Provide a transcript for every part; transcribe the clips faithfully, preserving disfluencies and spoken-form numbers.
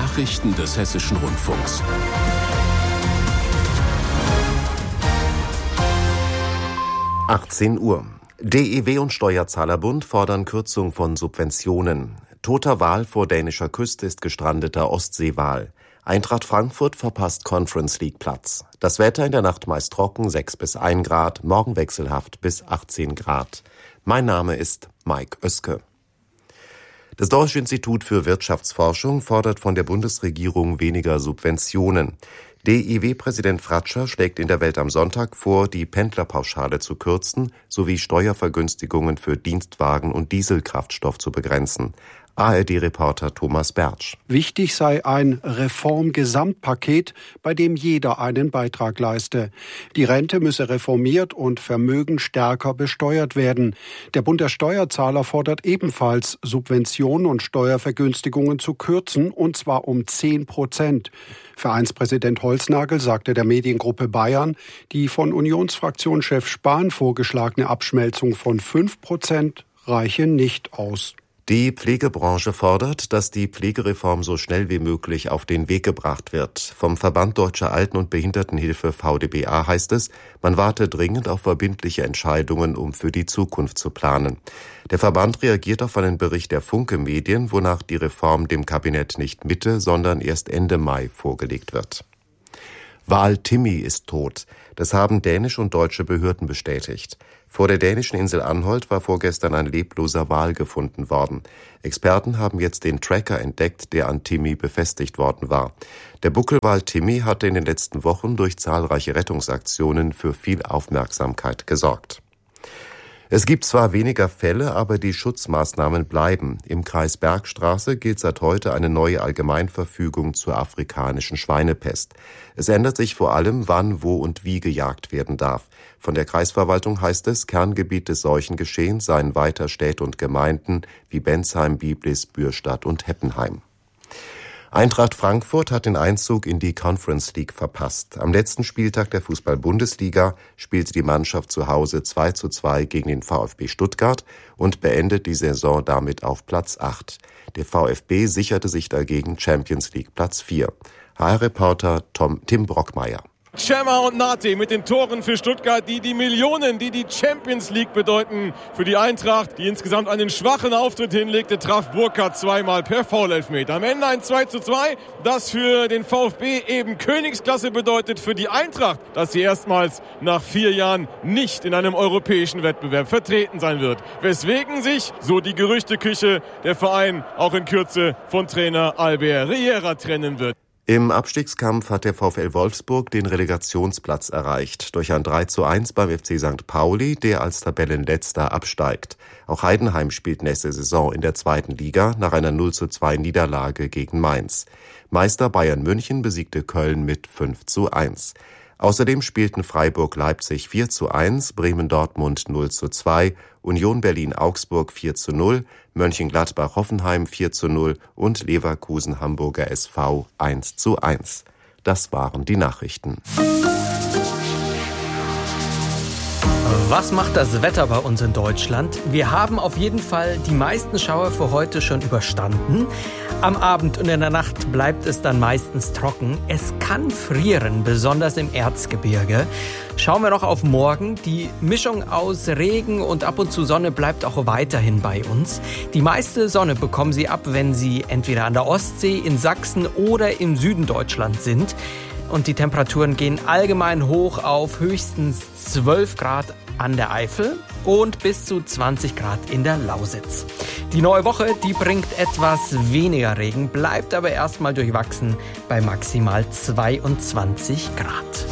Nachrichten des Hessischen Rundfunks. achtzehn Uhr. D E W und Steuerzahlerbund fordern Kürzung von Subventionen. Toter Wal vor dänischer Küste ist gestrandeter Ostseewal. Eintracht Frankfurt verpasst Conference League Platz. Das Wetter in der Nacht meist trocken, sechs bis ein Grad, morgen wechselhaft bis achtzehn Grad. Mein Name ist Mike Oeske. Das Deutsche Institut für Wirtschaftsforschung fordert von der Bundesregierung weniger Subventionen. D I W-Präsident Fratscher schlägt in der Welt am Sonntag vor, die Pendlerpauschale zu kürzen sowie Steuervergünstigungen für Dienstwagen und Dieselkraftstoff zu begrenzen. A R D-Reporter Thomas Bertsch. Wichtig sei ein Reformgesamtpaket, bei dem jeder einen Beitrag leiste. Die Rente müsse reformiert und Vermögen stärker besteuert werden. Der Bund der Steuerzahler fordert ebenfalls, Subventionen und Steuervergünstigungen zu kürzen, und zwar um zehn Prozent. Vereinspräsident Holznagel sagte der Mediengruppe Bayern, die von Unionsfraktionschef Spahn vorgeschlagene Abschmelzung von fünf Prozent reiche nicht aus. Die Pflegebranche fordert, dass die Pflegereform so schnell wie möglich auf den Weg gebracht wird. Vom Verband Deutscher Alten- und Behindertenhilfe V D B A heißt es, man warte dringend auf verbindliche Entscheidungen, um für die Zukunft zu planen. Der Verband reagiert auf einen Bericht der Funke Medien, wonach die Reform dem Kabinett nicht Mitte, sondern erst Ende Mai vorgelegt wird. Wal Timmy ist tot. Das haben dänische und deutsche Behörden bestätigt. Vor der dänischen Insel Anholt war vorgestern ein lebloser Wal gefunden worden. Experten haben jetzt den Tracker entdeckt, der an Timmy befestigt worden war. Der Buckelwal Timmy hatte in den letzten Wochen durch zahlreiche Rettungsaktionen für viel Aufmerksamkeit gesorgt. Es gibt zwar weniger Fälle, aber die Schutzmaßnahmen bleiben. Im Kreis Bergstraße gilt seit heute eine neue Allgemeinverfügung zur afrikanischen Schweinepest. Es ändert sich vor allem, wann, wo und wie gejagt werden darf. Von der Kreisverwaltung heißt es, Kerngebiet des Seuchengeschehens seien weiter Städte und Gemeinden wie Bensheim, Biblis, Bürstadt und Heppenheim. Eintracht Frankfurt hat den Einzug in die Conference League verpasst. Am letzten Spieltag der Fußball-Bundesliga spielte die Mannschaft zu Hause zwei zu zwei gegen den VfB Stuttgart und beendet die Saison damit auf Platz acht. Der VfB sicherte sich dagegen Champions League Platz vier. H R-Reporter Tom, Tim Brockmeier. Cema und Nate mit den Toren für Stuttgart, die die Millionen, die die Champions League bedeuten. Für die Eintracht, die insgesamt einen schwachen Auftritt hinlegte, traf Burkhardt zweimal per Foul-Elfmeter. Am Ende ein zwei zu zwei, das für den VfB eben Königsklasse bedeutet. Für die Eintracht, dass sie erstmals nach vier Jahren nicht in einem europäischen Wettbewerb vertreten sein wird. Weswegen sich, so die Gerüchteküche, der Verein auch in Kürze von Trainer Albert Riera trennen wird. Im Abstiegskampf hat der VfL Wolfsburg den Relegationsplatz erreicht. Durch ein drei zu eins beim F C Sankt Pauli, der als Tabellenletzter absteigt. Auch Heidenheim spielt nächste Saison in der zweiten Liga nach einer null zu zwei Niederlage gegen Mainz. Meister Bayern München besiegte Köln mit fünf zu eins. Außerdem spielten Freiburg-Leipzig vier zu eins, Bremen-Dortmund null zu zwei, Union Berlin-Augsburg vier zu null, Mönchengladbach-Hoffenheim vier zu null und Leverkusen-Hamburger S V eins zu eins. Das waren die Nachrichten. Was macht das Wetter bei uns in Deutschland? Wir haben auf jeden Fall die meisten Schauer für heute schon überstanden. Am Abend und in der Nacht bleibt es dann meistens trocken. Es kann frieren, besonders im Erzgebirge. Schauen wir noch auf morgen. Die Mischung aus Regen und ab und zu Sonne bleibt auch weiterhin bei uns. Die meiste Sonne bekommen Sie ab, wenn Sie entweder an der Ostsee, in Sachsen oder im Süden Deutschlands sind. Und die Temperaturen gehen allgemein hoch auf höchstens zwölf Grad an der Eifel und bis zu zwanzig Grad in der Lausitz. Die neue Woche, die bringt etwas weniger Regen, bleibt aber erstmal durchwachsen bei maximal zweiundzwanzig Grad.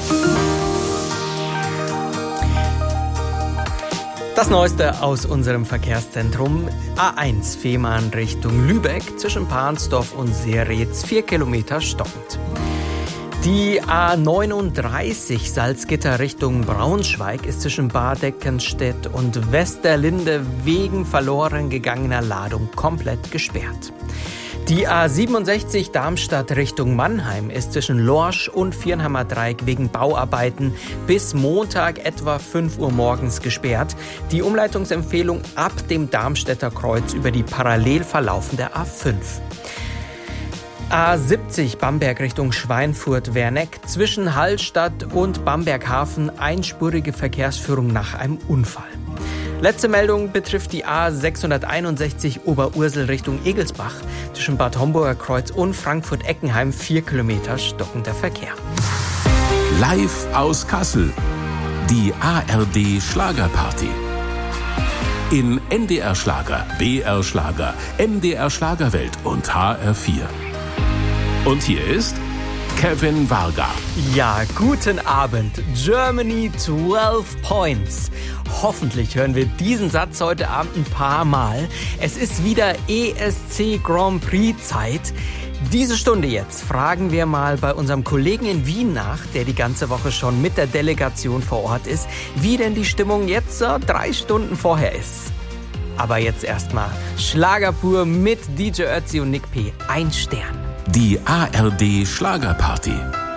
Das Neueste aus unserem Verkehrszentrum. A eins Fehmarn Richtung Lübeck zwischen Pansdorf und Seretz, vier Kilometer stockend. Die A neununddreißig Salzgitter Richtung Braunschweig ist zwischen Bad Eckenstedt und Westerlinde wegen verloren gegangener Ladung komplett gesperrt. Die A siebenundsechzig Darmstadt Richtung Mannheim ist zwischen Lorsch und Viernheimer Dreieck wegen Bauarbeiten bis Montag etwa fünf Uhr morgens gesperrt. Die Umleitungsempfehlung ab dem Darmstädter Kreuz über die parallel verlaufende A fünf. A siebzig Bamberg Richtung Schweinfurt-Werneck. Zwischen Hallstatt und Bamberghafen einspurige Verkehrsführung nach einem Unfall. Letzte Meldung betrifft die A sechshunderteinundsechzig Oberursel Richtung Egelsbach. Zwischen Bad Homburger Kreuz und Frankfurt-Eckenheim vier Kilometer stockender Verkehr. Live aus Kassel. Die A R D Schlagerparty. In N D R Schlager, B R Schlager, M D R Schlagerwelt und H R vier. Und hier ist Kevin Varga. Ja, guten Abend. Germany zwölf Points. Hoffentlich hören wir diesen Satz heute Abend ein paar Mal. Es ist wieder E S C Grand Prix Zeit. Diese Stunde jetzt fragen wir mal bei unserem Kollegen in Wien nach, der die ganze Woche schon mit der Delegation vor Ort ist, wie denn die Stimmung jetzt so drei Stunden vorher ist. Aber jetzt erstmal Schlager pur mit D J Ötzi und Nick P. Ein Stern. Die A R D Schlagerparty.